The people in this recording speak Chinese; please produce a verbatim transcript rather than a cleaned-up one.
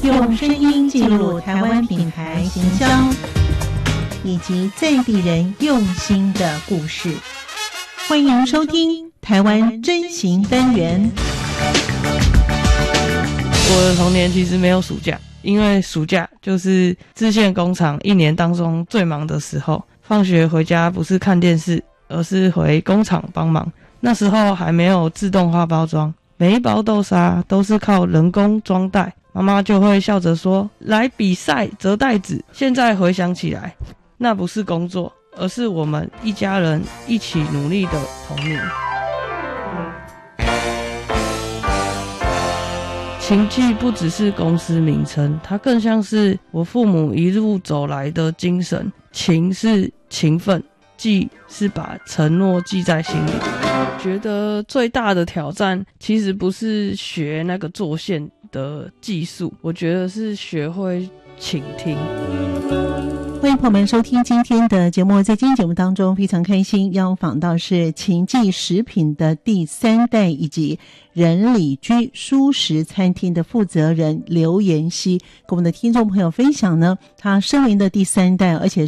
用声音记录台湾品牌行销以及在地人用心的故事。欢迎收听台湾真行单元。 我的童年其实没有暑假，因为暑假就是制线工厂一年当中最忙的时候。放学回家不是看电视，而是回工厂帮忙。那时候还没有自动化包装，每一包豆沙都是靠人工装袋，妈妈就会笑着说，来比赛折袋子。现在回想起来，那不是工作，而是我们一家人一起努力的童年。勤记不只是公司名称，它更像是我父母一路走来的精神。勤是勤奋，记是把承诺记在心里。觉得最大的挑战其实不是学那个做线的技术，我觉得是学会倾听。 欢迎朋友们收听今天的节目。在今天节目当中，非常开心邀访到是勤记食品的第三代以及仁里居蔬食餐厅的负责人刘妍希，跟我们的听众朋友分享呢，他身为的第三代，而且